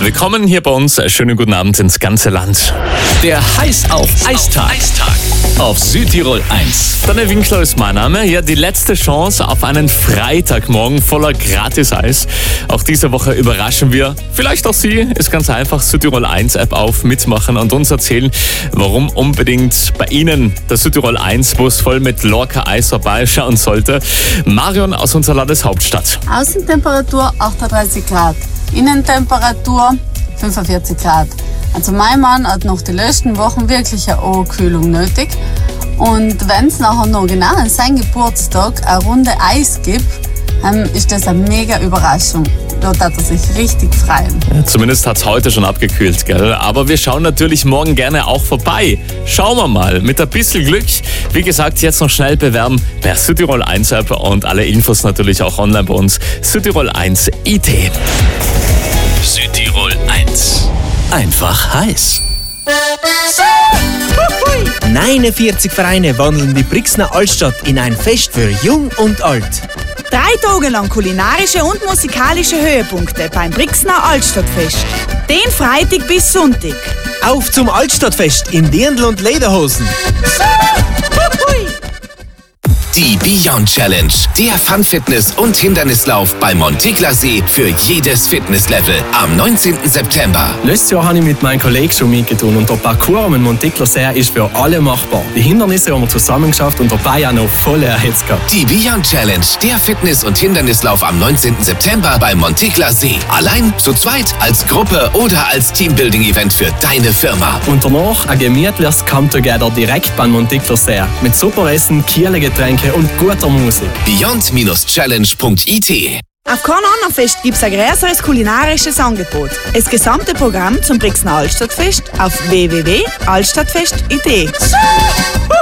Willkommen hier bei uns. Schönen guten Abend ins ganze Land. Der Heiß auf Eistag. Auf Südtirol 1. Danne Winkler ist mein Name. Ja, die letzte Chance auf einen Freitagmorgen voller Gratis-Eis. Auch diese Woche überraschen wir. Vielleicht auch Sie. Ist ganz einfach. Südtirol 1 App auf, mitmachen und uns erzählen, warum unbedingt bei Ihnen der Südtirol 1 Bus voll mit Lorca-Eis vorbeischauen sollte. Marion aus unserer Landeshauptstadt. Außentemperatur 38 Grad. Innentemperatur 45 Grad. Also mein Mann hat noch die letzten Wochen wirklich eine Ohrkühlung nötig. Und wenn es nachher noch genau an seinem Geburtstag eine Runde Eis gibt, ist das eine mega Überraschung. Dort hat er sich richtig freuen. Ja, zumindest hat es heute schon abgekühlt, gell? Aber wir schauen natürlich morgen gerne auch vorbei. Schauen wir mal, mit ein bisschen Glück. Wie gesagt, jetzt noch schnell bewerben per Südtirol 1 App und alle Infos natürlich auch online bei uns. Südtirol 1 IT. Südtirol 1. Einfach heiß. 49 Vereine wandeln die Brixner Altstadt in ein Fest für Jung und Alt. 3 Tage lang kulinarische und musikalische Höhepunkte beim Brixner Altstadtfest. Den Freitag bis Sonntag. Auf zum Altstadtfest in Dirndl und Lederhosen. Die Beyond Challenge, der Fun-Fitness- und Hindernislauf bei Montiglasee für jedes Fitnesslevel am 19. September. Letztes Jahr habe ich mit meinem Kollegen schon mitgetan und der Parcours am Montiglasee ist für alle machbar. Die Hindernisse haben wir zusammen geschafft und dabei auch noch voll erhitzt gehabt. Die Beyond Challenge, der Fitness- und Hindernislauf am 19. September bei Montiglasee. Allein, zu zweit, als Gruppe oder als Teambuilding-Event für deine Firma. Und danach ein gemütliches Come-Together direkt beim Montiglasee mit super Essen, kühle Getränke und guter Musik. Beyond-challenge.it. Auf kein anderes Fest gibt es ein größeres kulinarisches Angebot. Das gesamte Programm zum Brixner Altstadtfest auf www.altstadtfest.it.